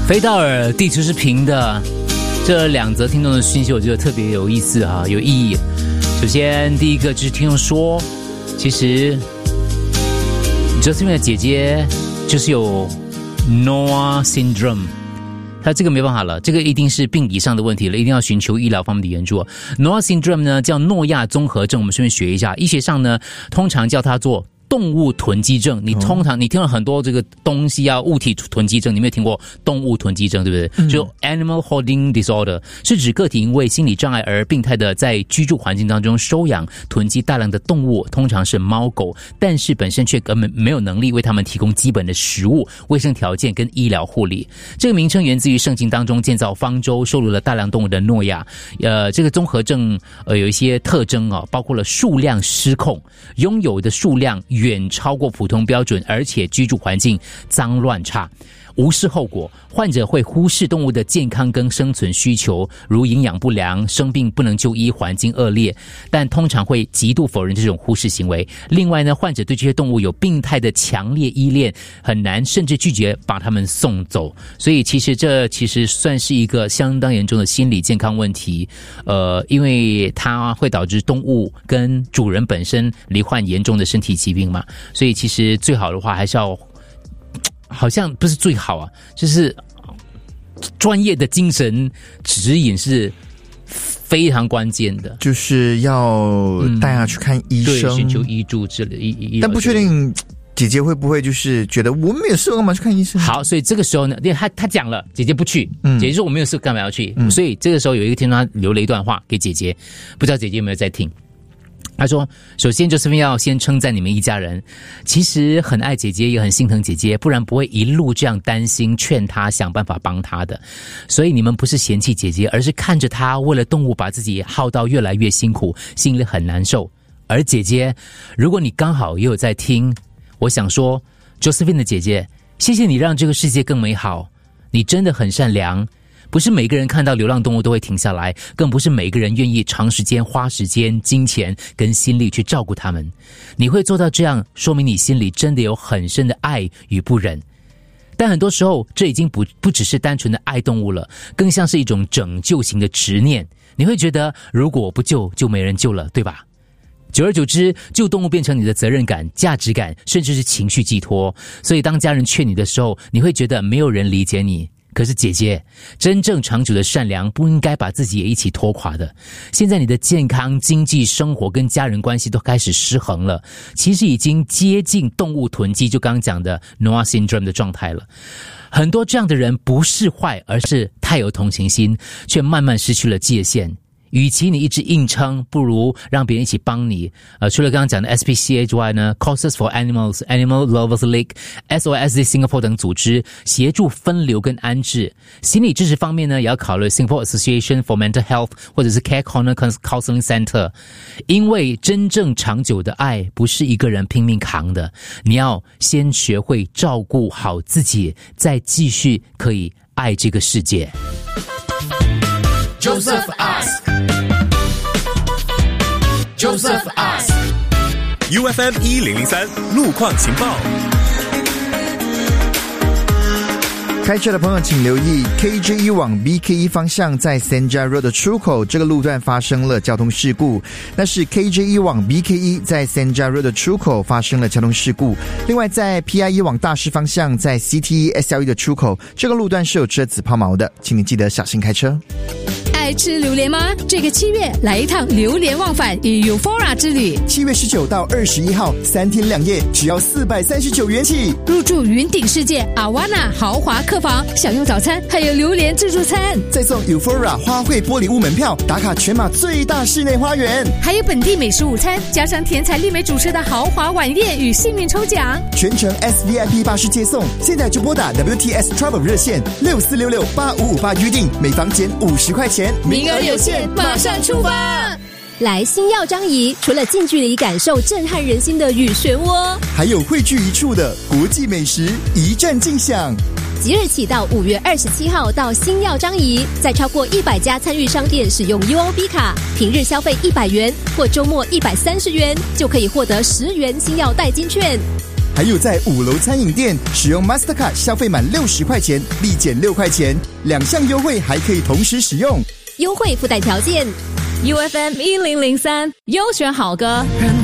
飞到耳，地球是平的。这两则听众的讯息，我觉得特别有意思啊，有意义。首先，第一个就是听众说，其实 Josephine 的姐姐就是有 Noah Syndrome。他这个没办法了，这个一定是病理上的问题了，一定要寻求医疗方面的援助。Noah Syndrome 呢叫诺亚综合症，我们顺便学一下，医学上呢通常叫它做动物囤积症。你听了很多这个东西啊，物体囤积症，你没有听过动物囤积症，对不对？就 Animal Hoarding Disorder 是指个体因为心理障碍而病态的在居住环境当中收养囤积大量的动物，通常是猫狗，但是本身却根本没有能力为他们提供基本的食物、卫生条件跟医疗护理。这个名称源自于圣经当中建造方舟收录了大量动物的诺亚。这个综合症有一些特征啊，包括了数量失控，拥有的数量远超过普通标准，而且居住环境脏乱差，无视后果。患者会忽视动物的健康跟生存需求，如营养不良、生病不能就医、环境恶劣，但通常会极度否认这种忽视行为。另外呢，患者对这些动物有病态的强烈依恋，很难甚至拒绝把他们送走。所以这其实算是一个相当严重的心理健康问题。因为它会导致动物跟主人本身罹患严重的身体疾病嘛，所以其实最好的话还是要，好像不是最好啊，就是专业的精神指引是非常关键的， 就是要带他去看医生， 对，寻求医助之类。 但不确定姐姐会不会就是觉得我没有事干嘛去看医生？ 好，所以这个时候呢，他讲了，姐姐不去，姐姐说我没有事干嘛要去？所以这个时候有一个听众他留了一段话给姐姐，不知道姐姐有没有在听。他说，首先Josephine要先称赞你们一家人，其实很爱姐姐也很心疼姐姐，不然不会一路这样担心劝她想办法帮她的。所以你们不是嫌弃姐姐，而是看着她为了动物把自己耗到越来越辛苦，心里很难受。而姐姐，如果你刚好也有在听，我想说 Josephine 的姐姐，谢谢你让这个世界更美好，你真的很善良。不是每个人看到流浪动物都会停下来，更不是每个人愿意长时间花时间、金钱跟心力去照顾他们。你会做到这样，说明你心里真的有很深的爱与不忍。但很多时候，这已经不只是单纯的爱动物了，更像是一种拯救型的执念。你会觉得，如果我不救，就没人救了，对吧？久而久之，救动物变成你的责任感、价值感，甚至是情绪寄托。所以当家人劝你的时候，你会觉得没有人理解你。可是姐姐，真正长久的善良不应该把自己也一起拖垮的。现在你的健康、经济、生活跟家人关系都开始失衡了，其实已经接近动物囤积，就刚刚讲的 Noah Syndrome 的状态了。很多这样的人不是坏，而是太有同情心，却慢慢失去了界限。与其你一直硬撑，不如让别人一起帮你。除了刚刚讲的 SPCA 之外呢 Causes for Animals、Animal Lovers League、SOS Singapore 等组织协助分流跟安置。心理支持方面呢，也要考虑 Singapore Association for Mental Health 或者是 Care Corner Counseling Center。因为真正长久的爱不是一个人拼命扛的，你要先学会照顾好自己，再继续可以爱这个世界。 Joseph Ask UFM 1003路况情报。 开车的朋友请留意 KJ1 往 BK1 方向在 Senja Road 的出口，这个路段发生了交通事故。那是 KJ1 往 BK1 在 Senja Road 的出口发生了交通事故。另外在 PI1 往大士方向在 CTE SLE 的出口，这个路段是有车子抛锚的，请你记得小心开车。 爱吃榴莲吗？这个7月来一趟榴莲忘返与 Eufora 之旅。 7月19到21号3天2夜，只要439元起。 入住云顶世界 Awana 豪华客房，享用早餐，还有榴莲自助餐， 再送 Eufora 花卉玻璃屋门票，打卡全马最大室内花园， 还有本地美食午餐，加上甜彩丽美主持的豪华晚宴与幸运抽奖， 全程 SVIP 巴士接送。现在就拨打 WTS Travel 热线64668558预定，每房减50块钱。 名额有限，马上出发！ 来星耀张仪，除了近距离感受震撼人心的雨漩涡， 还有汇聚一处的国际美食一站尽享。 即日起到5月27号到星耀张仪，在超过100家参与商店使用 UOB 卡，平日消费100元或周末130元，就可以获得10元星耀代金券。 还有在5楼餐饮店使用 Mastercard 消费满60块钱立减6块钱，2项优惠还可以同时使用， 优惠附带条件。 UFM 1003优选好歌。